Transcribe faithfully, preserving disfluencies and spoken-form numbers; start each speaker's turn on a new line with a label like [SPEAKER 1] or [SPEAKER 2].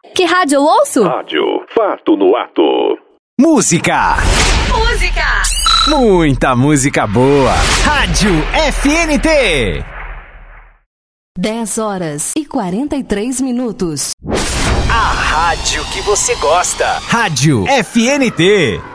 [SPEAKER 1] Que rádio eu ouço?
[SPEAKER 2] Rádio Fato no Ato.
[SPEAKER 3] Música.
[SPEAKER 1] Música.
[SPEAKER 3] Muita música boa. Rádio F N T.
[SPEAKER 4] dez horas e quarenta e três minutos.
[SPEAKER 3] A rádio que você gosta. Rádio F N T.